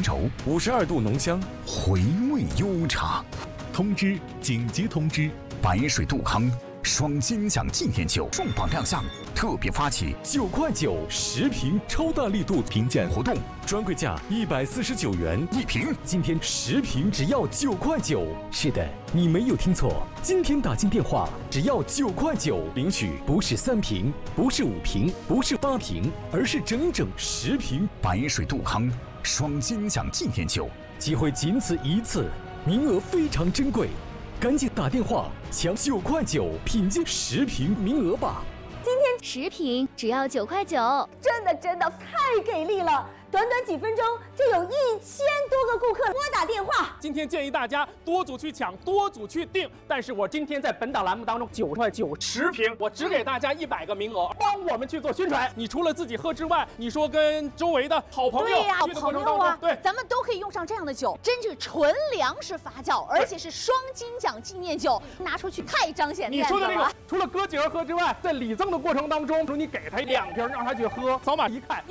稠 ，52度浓香， 回味悠长。通知！紧急通知！白水杜康双金奖纪念酒重磅亮相，特别发起 9块910瓶超大力度评鉴活动， 专柜价149元 1瓶。 今天10瓶只要9块9。是的，你没有听错，今天打进电话只要9块9，领取不是3瓶，不是5瓶，不是8瓶，而是整整10瓶白水杜康双金奖纪念酒。 机会仅此一次，名额非常珍贵，赶紧打电话抢9块9品鉴10瓶名额吧！ 今天10瓶只要9块9， 真的太给力了！短短几分钟就有1000多个顾客拨打电话。 今天建议大家多组去抢，多组去订。但是我今天在本档栏目当中9块9 10瓶，我只给大家100个名额，帮我们去做宣传。你除了自己喝之外，你说跟周围的好朋友， 对呀，好朋友啊， 对， 咱们都可以用上这样的酒，真是纯粮食发酵，而且是双金奖纪念酒，拿出去太彰显面子了。 你说的这个，除了哥几个喝之外，在礼赠的过程当中，说你给他2瓶，让他去喝，扫码一看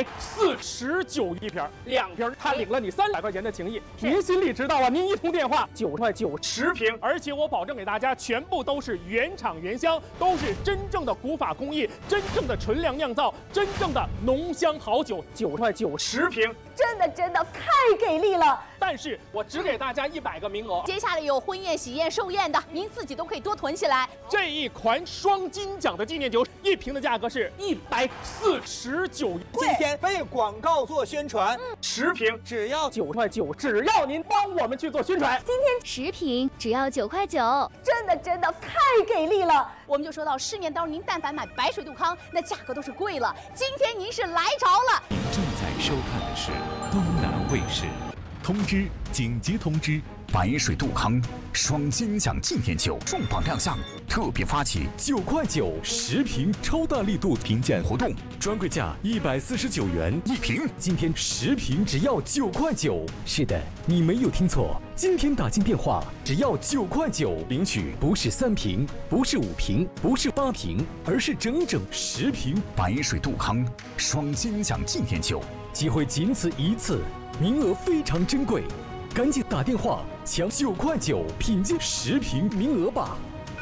149一瓶，2瓶他领了你300块钱的情谊，您心里知道啊？您一通电话9块9 10瓶，而且我保证给大家全部都是原厂原香，都是真正的古法工艺，真正的纯粮酿造，真正的浓香好酒，9块9 10瓶， 真的太给力了！ 但是我只给大家100个名额， 接下来有婚宴、喜宴、寿宴的，您自己都可以多囤起来。 这一款双金奖的纪念酒，1瓶的价格是149。 今天为广告做宣传 ，10瓶只要9块9，只要您帮我们去做宣传。 今天10瓶只要9块9， 真的太给力了！ 我们就说到市面当中，您但凡买白水杜康，那价格都是贵了。今天您是来着了。 您正在收看的是东南卫视。 通知！紧急通知！白水杜康双金奖纪念酒重磅亮相，特别发起 9块9 10瓶超大力度评鉴活动， 专柜价149元 1瓶。 今天10瓶只要9块9。是的，你没有听错，今天打进电话只要9块9，领取不是3瓶，不是5瓶，不是8瓶，而是整整10瓶白水杜康双金奖纪念酒。 机会仅此一次，名额非常珍贵，赶紧打电话抢9块9品鉴10瓶名额吧！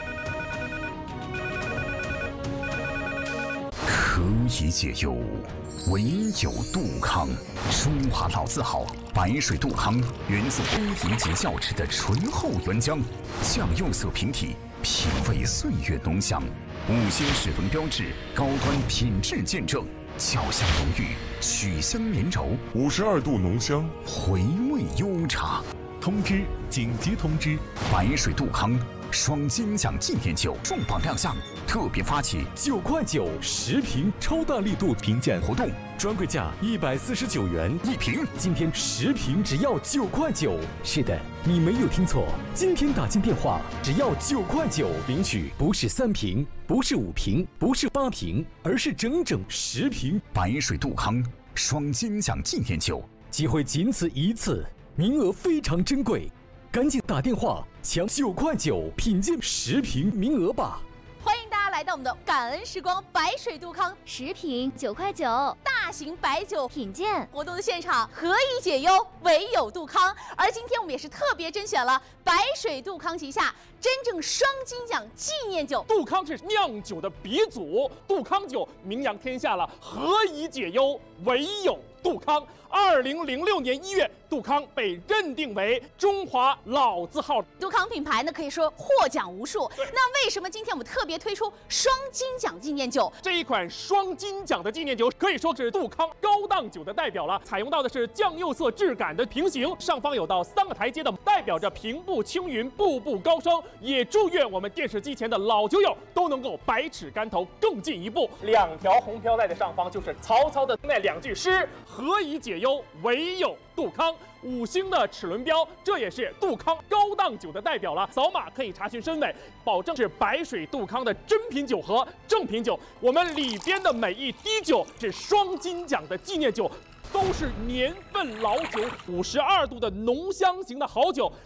可以解忧，唯有杜康。中华老字号白水杜康，源自宫廷级窖池的醇厚原浆，酱釉色平体，品味岁月浓香，5星水文标志，高端品质见证。焦香浓郁，曲香绵柔 ，52度浓香， 回味悠长。通知！紧急通知！白水杜康双金奖纪念酒重磅亮相，特别发起 9块9 10瓶超大力度评鉴活动， 专柜价149元 1瓶。 今天10瓶只要9块9。是的，你没有听错，今天打进电话只要9块9，领取不是3瓶，不是5瓶，不是8瓶，而是整整10瓶白水杜康双金奖纪念酒。 机会仅此一次，名额非常珍贵，赶紧打电话抢9块9品鉴10瓶名额吧！ 欢迎大家来到我们的感恩时光白水杜康 10瓶9块9 大型白酒品鉴活动的现场，何以解忧，唯有杜康。而今天我们也是特别甄选了白水杜康旗下真正双金奖纪念酒。 杜康是酿酒的鼻祖，杜康酒名扬天下了，何以解忧，唯有杜康。2006年1月，杜康被认定为中华老字号。 杜康品牌呢，可以说获奖无数。那为什么今天我们特别推出双金奖纪念酒？ 这一款双金奖的纪念酒可以说是杜康高档酒的代表了，采用到的是酱釉色质感的平行，上方有到3个台阶的，代表着平步青云，步步高升。也祝愿我们电视机前的老酒友都能够百尺竿头更进一步。2条红飘带的上方就是曹操的那2句诗：何以解忧，唯有杜康。5星的齿轮标，这也是杜康高档酒的代表了。扫码可以查询身份，保证是白水杜康的真品酒和正品酒。我们里边的每一滴酒是双金奖的纪念酒，都是年份老酒，52度的浓香型的好酒。